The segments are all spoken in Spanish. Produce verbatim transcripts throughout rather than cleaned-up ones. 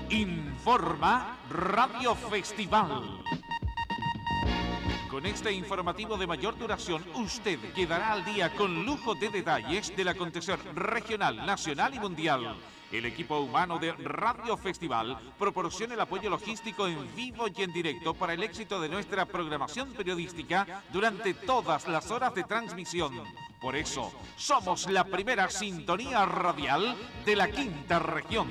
Informa Radio Festival. Con este informativo de mayor duración, usted quedará al día con lujo de detalles del acontecer regional, nacional y mundial. El equipo humano de Radio Festival proporciona el apoyo logístico en vivo y en directo para el éxito de nuestra programación periodística durante todas las horas de transmisión. Por eso, somos la primera sintonía radial de la quinta región.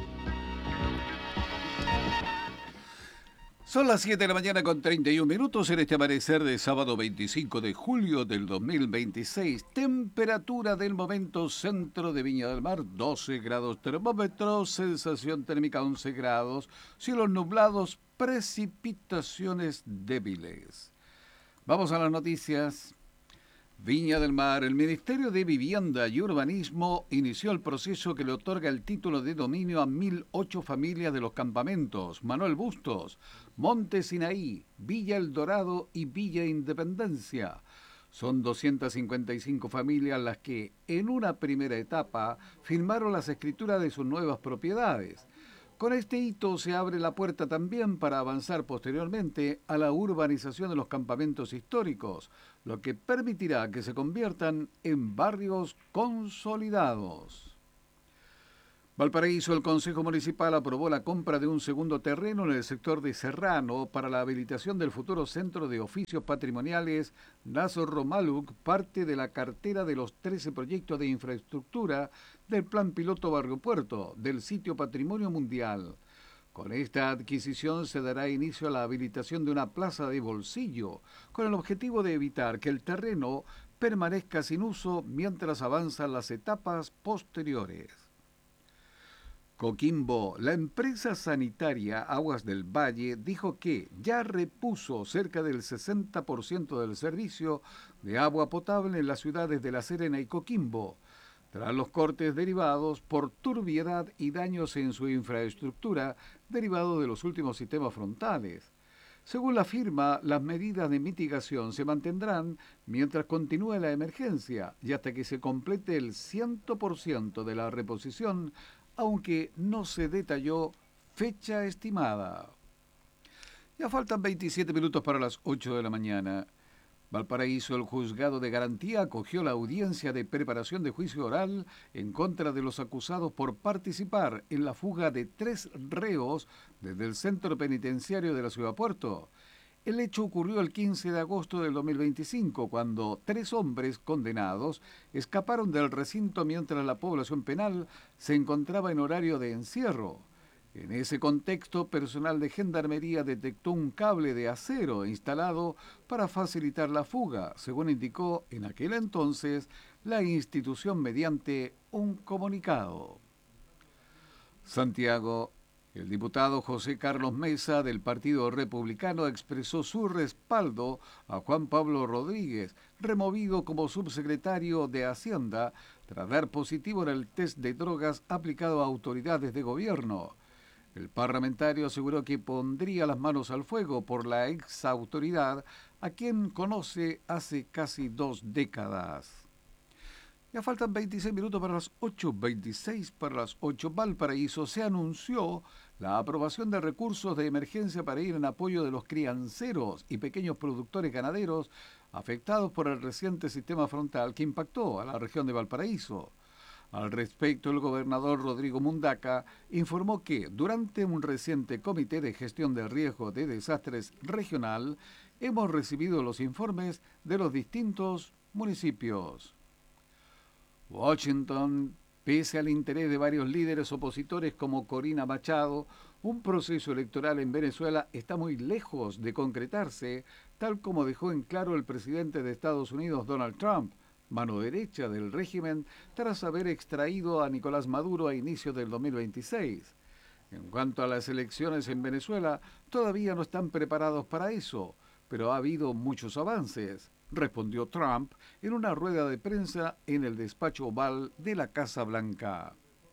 Son las siete de la mañana con treinta y un minutos en este amanecer de sábado veinticinco de julio del dos mil veintiséis. Temperatura del momento, centro de Viña del Mar, doce grados termómetros, sensación térmica once grados, cielos nublados, precipitaciones débiles. Vamos a las noticias. Viña del Mar, el Ministerio de Vivienda y Urbanismo inició el proceso que le otorga el título de dominio a mil ocho familias de los campamentos Manuel Bustos, Monte Sinaí, Villa El Dorado y Villa Independencia. Son doscientas cincuenta y cinco familias las que, en una primera etapa, firmaron las escrituras de sus nuevas propiedades. Con este hito se abre la puerta también para avanzar posteriormente a la urbanización de los campamentos históricos, lo que permitirá que se conviertan en barrios consolidados. Valparaíso, el Consejo Municipal aprobó la compra de un segundo terreno en el sector de Serrano para la habilitación del futuro Centro de Oficios Patrimoniales Naso Romaluc, parte de la cartera de los trece proyectos de infraestructura del Plan Piloto Barrio Puerto, del sitio Patrimonio Mundial. Con esta adquisición se dará inicio a la habilitación de una plaza de bolsillo, con el objetivo de evitar que el terreno permanezca sin uso mientras avanzan las etapas posteriores. Coquimbo, la empresa sanitaria Aguas del Valle dijo que ya repuso cerca del sesenta por ciento del servicio de agua potable en las ciudades de La Serena y Coquimbo, tras los cortes derivados por turbiedad y daños en su infraestructura derivados de los últimos sistemas frontales. Según la firma, las medidas de mitigación se mantendrán mientras continúe la emergencia y hasta que se complete el cien por ciento de la reposición, aunque no se detalló fecha estimada. Ya faltan veintisiete minutos para las ocho de la mañana. Valparaíso, el juzgado de garantía acogió la audiencia de preparación de juicio oral en contra de los acusados por participar en la fuga de tres reos desde el centro penitenciario de la Ciudad Puerto. El hecho ocurrió el quince de agosto del dos mil veinticinco, cuando tres hombres condenados escaparon del recinto mientras la población penal se encontraba en horario de encierro. En ese contexto, personal de Gendarmería detectó un cable de acero instalado para facilitar la fuga, según indicó en aquel entonces la institución mediante un comunicado. Santiago. El diputado José Carlos Mesa del Partido Republicano expresó su respaldo a Juan Pablo Rodríguez, removido como subsecretario de Hacienda tras dar positivo en el test de drogas aplicado a autoridades de gobierno. El parlamentario aseguró que pondría las manos al fuego por la ex autoridad, a quien conoce hace casi dos décadas. Ya faltan veintiséis minutos para las ocho, veintiséis para las ocho. Valparaíso, se anunció la aprobación de recursos de emergencia para ir en apoyo de los crianceros y pequeños productores ganaderos afectados por el reciente sistema frontal que impactó a la región de Valparaíso. Al respecto, el gobernador Rodrigo Mundaca informó que durante un reciente comité de gestión de riesgo de desastres regional hemos recibido los informes de los distintos municipios. Washington, pese al interés de varios líderes opositores como Corina Machado, un proceso electoral en Venezuela está muy lejos de concretarse, tal como dejó en claro el presidente de Estados Unidos, Donald Trump, mano derecha del régimen, tras haber extraído a Nicolás Maduro a inicios del dos mil veintiséis. En cuanto a las elecciones en Venezuela, todavía no están preparados para eso, pero ha habido muchos avances, respondió Trump en una rueda de prensa en el despacho oval de la Casa Blanca.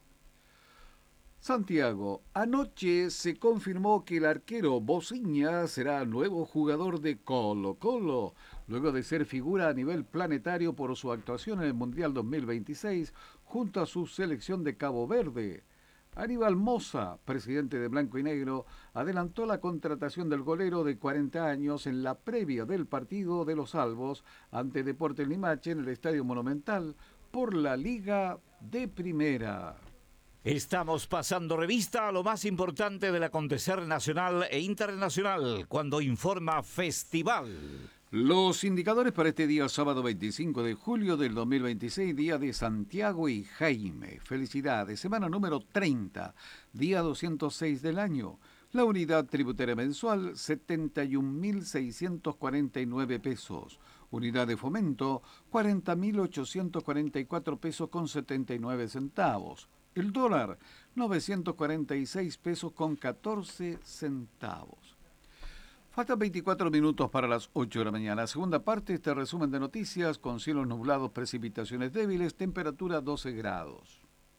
Santiago, anoche se confirmó que el arquero Bociña será nuevo jugador de Colo-Colo, luego de ser figura a nivel planetario por su actuación en el Mundial dos mil veintiséis junto a su selección de Cabo Verde. Aníbal Mosa, presidente de Blanco y Negro, adelantó la contratación del golero de cuarenta años en la previa del partido de los Albos ante Deportes Limache en el Estadio Monumental por la Liga de Primera. Estamos pasando revista a lo más importante del acontecer nacional e internacional cuando informa Festival. Los indicadores para este día sábado veinticinco de julio del dos mil veintiséis, día de Santiago y Jaime. Felicidades, semana número treinta, día doscientos seis del año. La unidad tributaria mensual, setenta y un mil seiscientos cuarenta y nueve pesos. Unidad de fomento, cuarenta mil ochocientos cuarenta y cuatro pesos con setenta y nueve centavos. El dólar, novecientos cuarenta y seis pesos con catorce centavos. Faltan veinticuatro minutos para las ocho de la mañana. Segunda parte, este resumen de noticias con cielos nublados, precipitaciones débiles, temperatura doce grados.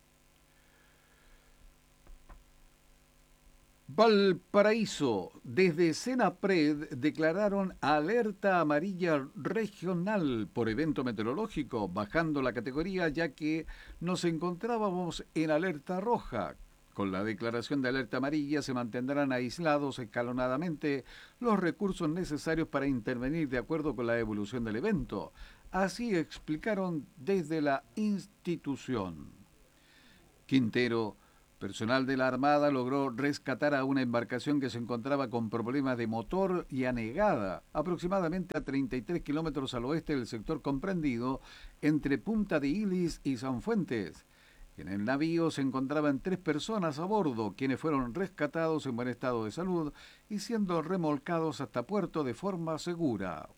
Valparaíso, desde Senapred declararon alerta amarilla regional por evento meteorológico, bajando la categoría ya que nos encontrábamos en alerta roja. Con la declaración de alerta amarilla se mantendrán aislados escalonadamente los recursos necesarios para intervenir de acuerdo con la evolución del evento. Así explicaron desde la institución. Quintero, personal de la Armada, logró rescatar a una embarcación que se encontraba con problemas de motor y anegada, aproximadamente a treinta y tres kilómetros al oeste del sector comprendido entre Punta de Ilis y San Fuentes. En el navío se encontraban tres personas a bordo, quienes fueron rescatados en buen estado de salud y siendo remolcados hasta puerto de forma segura.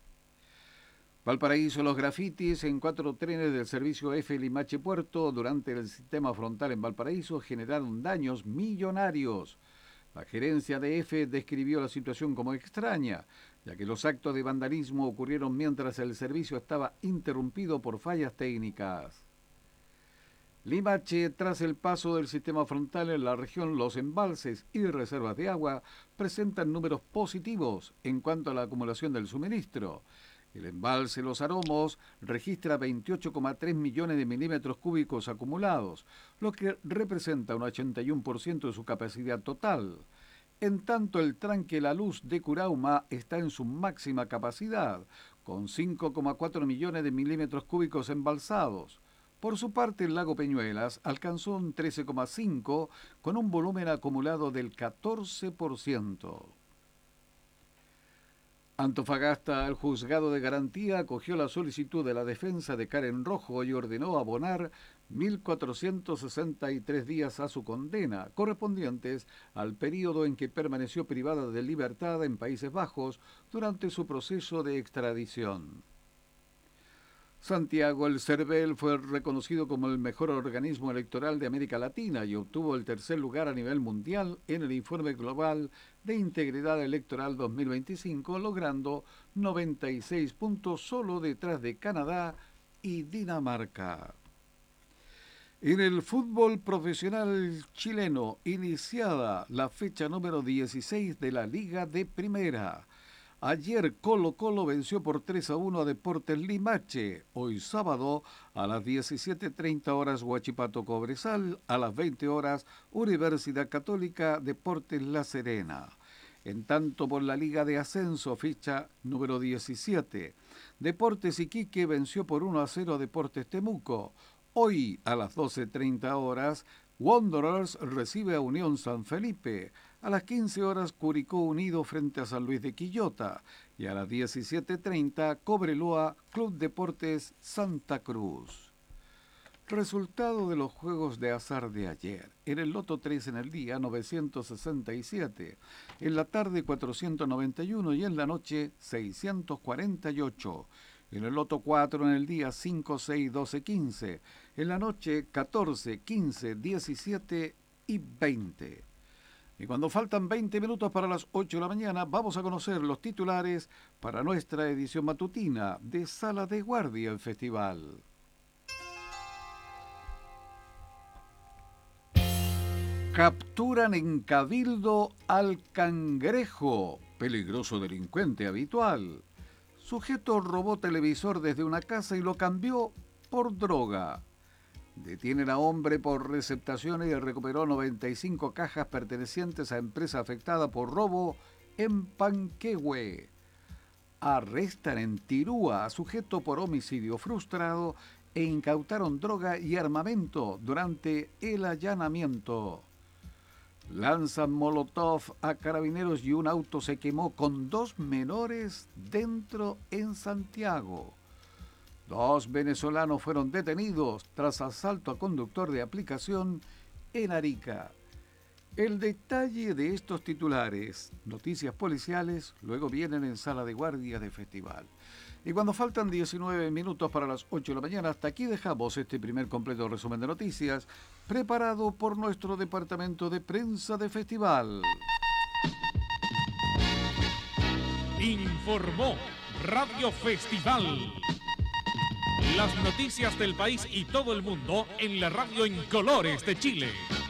Valparaíso, los grafitis en cuatro trenes del servicio F Limache Puerto durante el sistema frontal en Valparaíso generaron daños millonarios. La gerencia de F describió la situación como extraña, ya que los actos de vandalismo ocurrieron mientras el servicio estaba interrumpido por fallas técnicas. Limache, tras el paso del sistema frontal en la región, los embalses y reservas de agua presentan números positivos en cuanto a la acumulación del suministro. El embalse Los Aromos registra veintiocho coma tres millones de milímetros cúbicos acumulados, lo que representa un ochenta y uno por ciento de su capacidad total. En tanto, el tranque La Luz de Curauma está en su máxima capacidad, con cinco coma cuatro millones de milímetros cúbicos embalsados. Por su parte, el lago Peñuelas alcanzó un trece coma cinco con un volumen acumulado del catorce por ciento. Antofagasta, el juzgado de garantía acogió la solicitud de la defensa de Karen Rojo y ordenó abonar mil cuatrocientos sesenta y tres días a su condena, correspondientes al período en que permaneció privada de libertad en Países Bajos durante su proceso de extradición. Santiago, el CERVEL, fue reconocido como el mejor organismo electoral de América Latina y obtuvo el tercer lugar a nivel mundial en el Informe Global de Integridad Electoral dos mil veinticinco, logrando noventa y seis puntos solo detrás de Canadá y Dinamarca. En el fútbol profesional chileno, iniciada la fecha número dieciséis de la Liga de Primera. Ayer Colo Colo venció por tres a uno a Deportes Limache. Hoy sábado a las diecisiete treinta horas Huachipato Cobresal, a las veinte horas Universidad Católica Deportes La Serena. En tanto, por la Liga de Ascenso, ficha número diecisiete, Deportes Iquique venció por uno a cero a Deportes Temuco. Hoy a las doce treinta horas Wanderers recibe a Unión San Felipe. A las quince horas Curicó Unido frente a San Luis de Quillota y a las diecisiete treinta Cobreloa Club Deportes Santa Cruz. Resultado de los juegos de azar de ayer. En el Loto tres en el día novecientos sesenta y siete, en la tarde cuatrocientos noventa y uno y en la noche seiscientos cuarenta y ocho. En el Loto cuatro en el día cinco, seis, doce, quince, en la noche catorce, quince, diecisiete y veinte. Y cuando faltan veinte minutos para las ocho de la mañana, vamos a conocer los titulares para nuestra edición matutina de Sala de Guardia el Festival. Capturan en Cabildo al cangrejo, peligroso delincuente habitual. Sujeto robó televisor desde una casa y lo cambió por droga. Detienen a hombre por receptaciones y recuperó noventa y cinco cajas pertenecientes a empresa afectada por robo en Panquehue. Arrestan en Tirúa a sujeto por homicidio frustrado e incautaron droga y armamento durante el allanamiento. Lanzan molotov a carabineros y un auto se quemó con dos menores dentro en Santiago. Dos venezolanos fueron detenidos tras asalto a conductor de aplicación en Arica. El detalle de estos titulares, noticias policiales, luego vienen en sala de guardia de festival. Y cuando faltan diecinueve minutos para las ocho de la mañana, hasta aquí dejamos este primer completo resumen de noticias, preparado por nuestro departamento de prensa de festival. Informó Radio Festival. Las noticias del país y todo el mundo en la radio en colores de Chile.